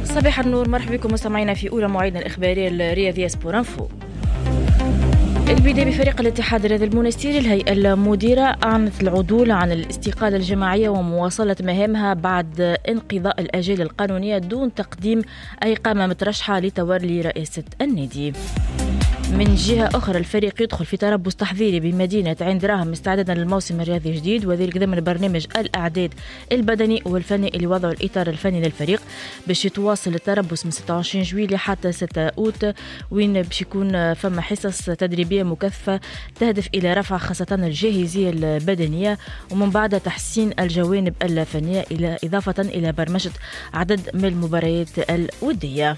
صباح النور، مرحبا بكم مستمعينا في أولى مواعيدنا الإخبارية الرياضية سبور انفو. البداية بفريق الاتحاد الرياضي المونستيري. الهيئة المديرة أعلنت العدول عن الاستقالة الجماعية ومواصلة مهامها بعد انقضاء الأجال القانونية دون تقديم أي قامة مترشحة لتولي رئاسة النادي. من جهة أخرى الفريق يدخل في تربص تحضيري بمدينة عين دراهم استعدادا للموسم الرياضي الجديد، وذلك ضمن برنامج الأعداد البدني والفني اللي وضعوا الإطار الفني للفريق باش يتواصل التربص من 26 جويلية حتى 6 أوت، وين باش يكون فما حصص تدريبية مكثفة تهدف إلى رفع خاصة الجاهزية البدنية ومن بعد تحسين الجوانب الفنية إضافة إلى برمجة عدد من المباريات الودية.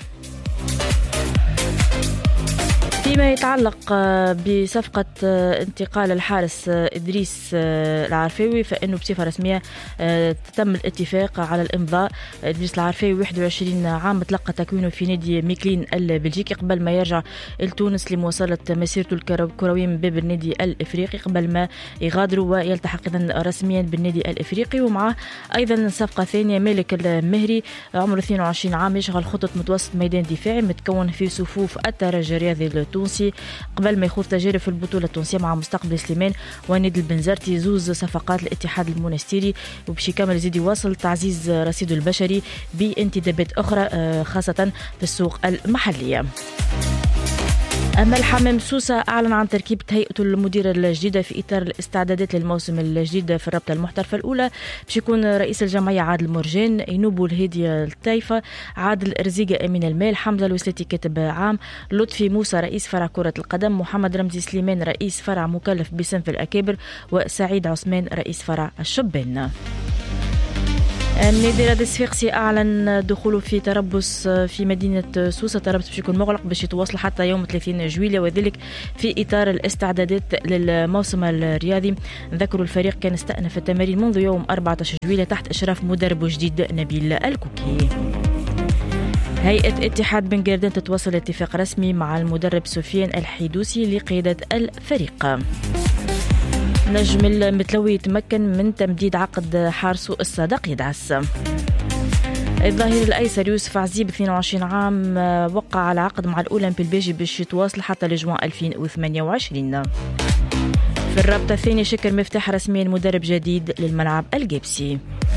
فيما يتعلق بصفقة انتقال الحارس إدريس العرفاوي، فإنه بصفة رسمية تم الاتفاق على الإمضاء. إدريس العرفاوي 21 عام، تلقى تكوينه في نادي ميكلين البلجيكي قبل ما يرجع لتونس لمواصلة مسيرته الكروية من باب النادي الإفريقي قبل ما يغادر ويلتحق رسميا بالنادي الإفريقي. ومعه أيضا صفقة ثانية، مالك المهري عمره 22 عام، يشغل خطة متوسط ميدان دفاعي متكون في صفوف الترجي الرياضي التونسي قبل ما يخوض تجارب في البطولة التونسية مع مستقبل سليمان ونادي البنزرتي، زوز صفقات الاتحاد المونستيري، وباش يكمل يزيد يواصل تعزيز رصيده البشري بانتدابات أخرى خاصة في السوق المحلية. أما الحمام سوسة أعلن عن تركيبة هيئته المديرة الجديدة في إطار الاستعدادات للموسم الجديد في الرابطة المحترفة الأولى. باش يكون رئيس الجمعية عادل مرجان، ينوبوا الهادي الطايفة، عادل رزيقة أمين المال، حمزة الوسلاتي كاتب عام، لطفي موسى رئيس فرع كرة القدم، محمد رمزي سليمان رئيس فرع مكلف بصنف الأكابر، وسعيد عثمان رئيس فرع الشبان. النادي الرياضي الصفاقسي أعلن دخوله في تربص في مدينة سوسة. تربص باش يكون مغلق باش يتواصل حتى يوم 30 جويلية، وذلك في إطار الاستعدادات للموسم الرياضي. ذكروا الفريق كان استأنف التمارين منذ يوم 14 جويلية تحت إشراف مدربه الجديد نبيل الكوكي. هيئة اتحاد بن قردان تتواصل اتفاق رسمي مع المدرب سفيان الحيدوسي لقيادة الفريق. نجم المتلوي يتمكن من تمديد عقد حارسه الصادق يدعس. الظهير الأيسر يوسف عزيب 22 عام وقع على عقد مع الأولمبي البيجي باش يتواصل حتى لجوان 2028. في الرابطة الثانية شكر مفتاح رسميا مدرب جديد للملعب الجيبسي.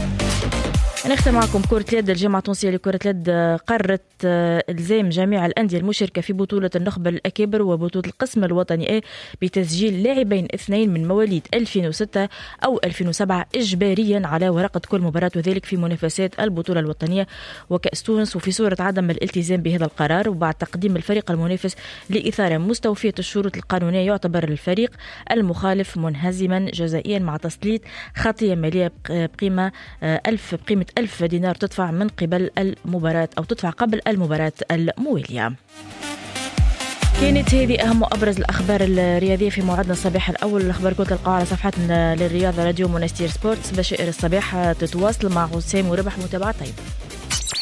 نختم معكم كرة اليد. الجامعة التونسية لكرة اليد قررت إلزام جميع الأندية المشاركة في بطولة النخبة الأكابر وبطولة القسم الوطني بتسجيل لاعبين اثنين من مواليد 2006 أو 2007 إجباريا على ورقة كل مباراة، وذلك في منافسات البطولة الوطنية وكأس تونس. وفي صورة عدم الالتزام بهذا القرار وبعد تقديم الفريق المنافس لإثارة مستوفية الشروط القانونية، يعتبر الفريق المخالف منهزما جزائيا مع تسليط خطية مالية بقيمة 1000 دينار تدفع من قبل المباراة أو تدفع قبل المباراة الموالية. كانت هذه أهم وأبرز الأخبار الرياضية في موعدنا الصباح الأول. الأخبار كنت تلقاها على صفحتنا للرياضة راديو مونستير سبورتس. بشائر الصباح تتواصل مع غسام وربح. متابعة طيبة.